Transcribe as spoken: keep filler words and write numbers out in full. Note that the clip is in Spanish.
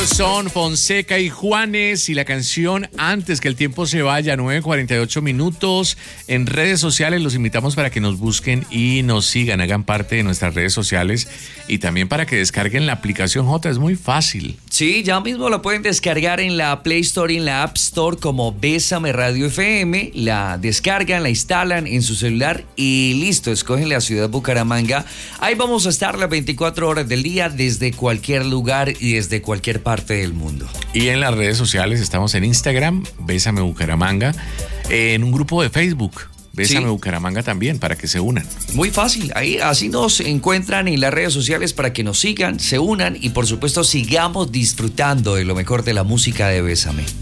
Ellos son Fonseca y Juanes y la canción Antes que el tiempo se vaya, nueve cuarenta y ocho minutos. En redes sociales los invitamos para que nos busquen y nos sigan, hagan parte de nuestras redes sociales y también para que descarguen la aplicación J, es muy fácil. Sí, ya mismo la pueden descargar en la Play Store y en la App Store como Bésame Radio F M, la descargan, la instalan en su celular y listo, escogen la ciudad de Bucaramanga. Ahí vamos a estar las veinticuatro horas del día desde cualquier lugar y desde cualquier parte del mundo. Y en las redes sociales estamos en Instagram, Bésame Bucaramanga, en un grupo de Facebook, Bésame sí. Bucaramanga también, para que se unan. Muy fácil, ahí así nos encuentran en las redes sociales para que nos sigan, se unan y por supuesto sigamos disfrutando de lo mejor de la música de Bésame.